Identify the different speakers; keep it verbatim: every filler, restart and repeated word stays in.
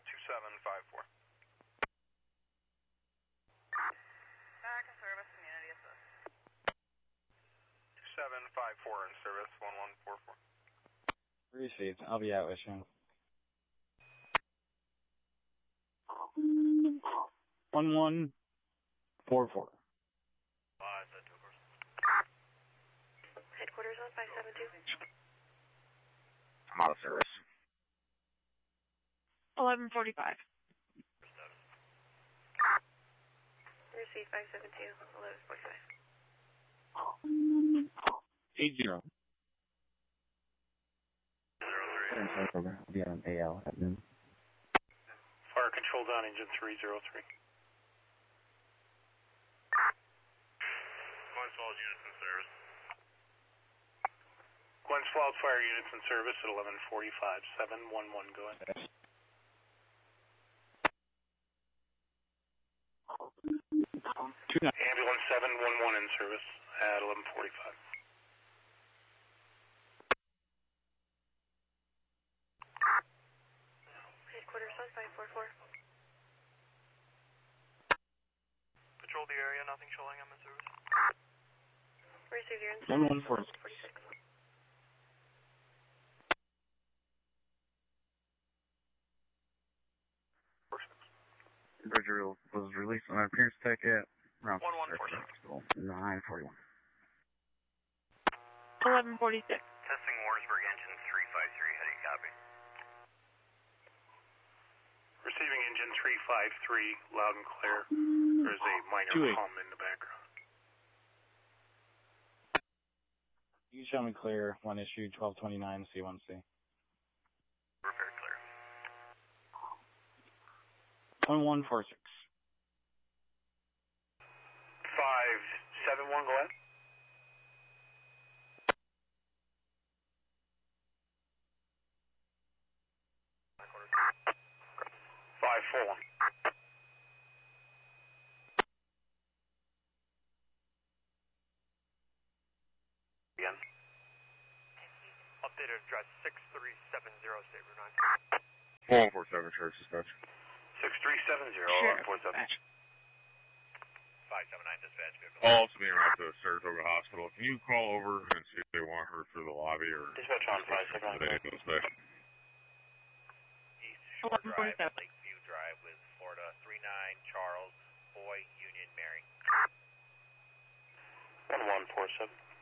Speaker 1: two seven five four.
Speaker 2: Back in service, community assist.
Speaker 1: two seven five four in service, one one four four.
Speaker 3: Received. I'll be out issuing. One one four four.
Speaker 1: Five, that two course.
Speaker 2: Headquarters on five seven two.
Speaker 3: I'm out of service.
Speaker 2: Eleven forty five. Receive five seven two. Eleven forty five.
Speaker 3: Eight zero. I'll be on A L at noon.
Speaker 1: Fire control down engine three zero three. Glens Falls units in service. Glens Falls fire units in service at eleven forty-five, seven one one, go ahead. Ambulance seven one one in service at eleven forty-five.
Speaker 2: Headquarters on five four four.
Speaker 1: Patrol the area, nothing showing, I'm in service.
Speaker 2: Receive your
Speaker 3: One one four
Speaker 2: forty-six.
Speaker 3: Bridger was released on appearance tech at around
Speaker 1: one one four six.
Speaker 3: nine forty-one.
Speaker 2: Eleven forty six.
Speaker 1: Testing Warrensburg engine three five three, how do you copy? Receiving engine three five three, loud and clear. There's a minor hum in the background.
Speaker 3: You show me clear, one issue, twelve twenty-nine, C one C.
Speaker 1: We're very clear.
Speaker 3: one one four six.
Speaker 1: five seven one, go ahead. five four one. Again. Updated address six three seven zero, state Route nine.
Speaker 4: one four seven, Sheriff Dispatch.
Speaker 1: six three seven zero,
Speaker 3: Sheriff
Speaker 1: four seven.
Speaker 3: Dispatch.
Speaker 1: five seven nine, dispatch vehicle.
Speaker 4: I'll also be around to Saratoga Hospital. Can you call over and see if they want her through the lobby or...
Speaker 1: Dispatch on five seven nine. East Shore Drive, Lakeview Drive with Florida three nine, Charles, Boy, Union, Mary. one one four seven.